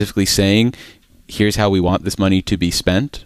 specifically saying, here's how we want this money to be spent?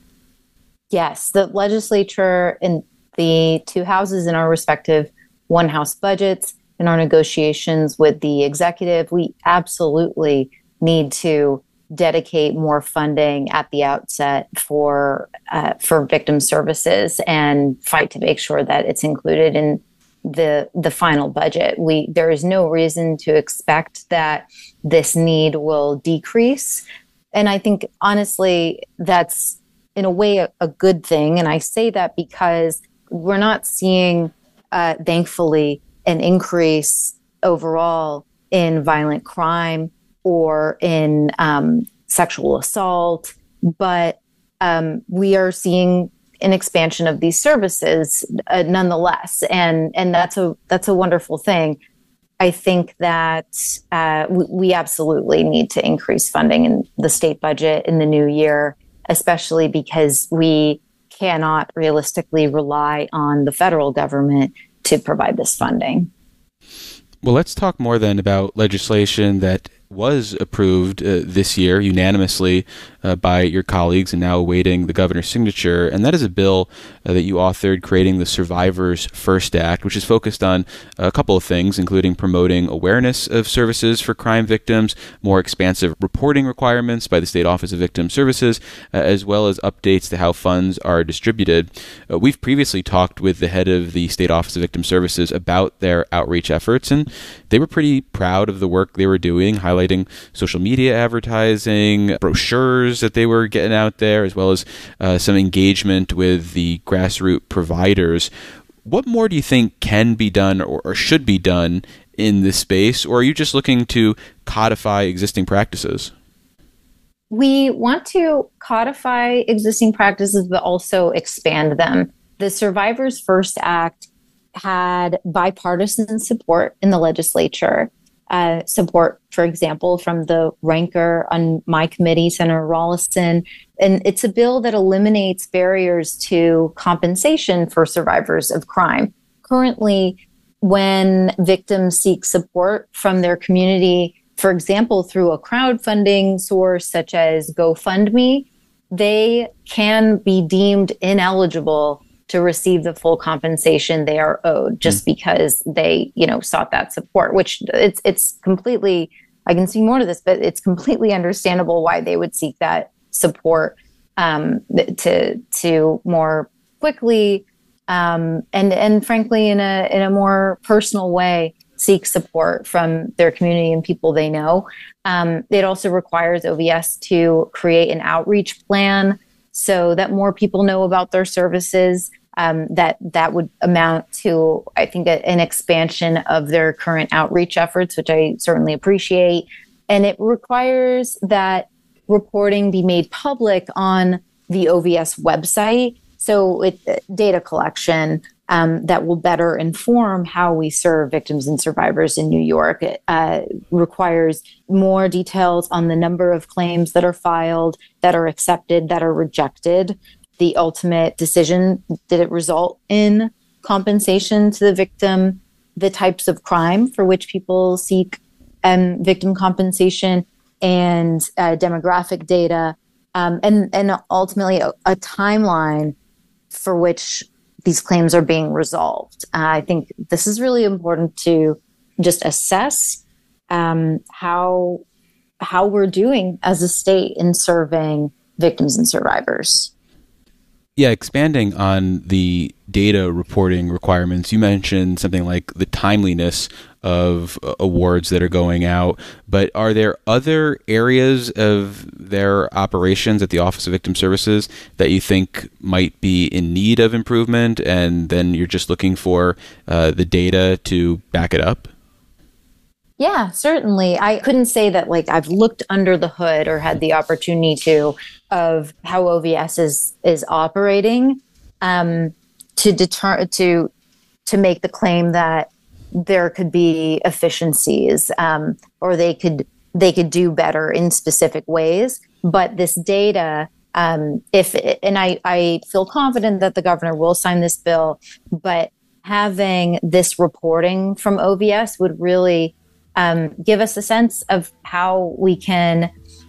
Yes, the legislature in the two houses in our respective one house budgets, in our negotiations with the executive, we absolutely need to dedicate more funding at the outset for victim services and fight to make sure that it's included in the final budget. There is no reason to expect that this need will decrease. And I think, honestly, that's in a way a good thing. And I say that because we're not seeing, thankfully, an increase overall in violent crime or in sexual assault, but we are seeing an expansion of these services nonetheless, and that's a wonderful thing. I think that we absolutely need to increase funding in the state budget in the new year, especially because we cannot realistically rely on the federal government to provide this funding. Well, let's talk more then about legislation that was approved this year unanimously by your colleagues and now awaiting the governor's signature. And that is a bill that you authored creating the Survivors First Act, which is focused on a couple of things, including promoting awareness of services for crime victims, more expansive reporting requirements by the State Office of Victim Services, as well as updates to how funds are distributed. We've previously talked with the head of the State Office of Victim Services about their outreach efforts, and they were pretty proud of the work they were doing, highlighting social media advertising, brochures that they were getting out there, as well as some engagement with the grassroots providers. What more do you think can be done or should be done in this space, or are you just looking to codify existing practices? We want to codify existing practices, but also expand them. The Survivors First Act had bipartisan support in the legislature. Support, for example, from the ranker on my committee, Senator Rollison. And it's a bill that eliminates barriers to compensation for survivors of crime. Currently, when victims seek support from their community, for example, through a crowdfunding source such as GoFundMe, they can be deemed ineligible to receive the full compensation they are owed just because they, sought that support, which it's completely, I can see more to this, but it's completely understandable why they would seek that support to more quickly and frankly in a more personal way seek support from their community and people they know. It also requires OVS to create an outreach plan so that more people know about their services. That would amount to, I think, an expansion of their current outreach efforts, which I certainly appreciate. And it requires that reporting be made public on the OVS website. So data collection that will better inform how we serve victims and survivors in New York. It requires more details on the number of claims that are filed, that are accepted, that are rejected. The ultimate decision, did it result in compensation to the victim, the types of crime for which people seek victim compensation, and demographic data, and ultimately a timeline for which these claims are being resolved. I think this is really important to just assess how we're doing as a state in serving victims and survivors. Yeah, expanding on the data reporting requirements, you mentioned something like the timeliness of awards that are going out, but are there other areas of their operations at the Office of Victim Services that you think might be in need of improvement, and then you're just looking for the data to back it up? Yeah, certainly. I couldn't say that I've looked under the hood or had the opportunity of how OVS is operating to make the claim that there could be efficiencies or they could do better in specific ways. But this data, I feel confident that the governor will sign this bill, but having this reporting from OVS would really give us a sense of how we can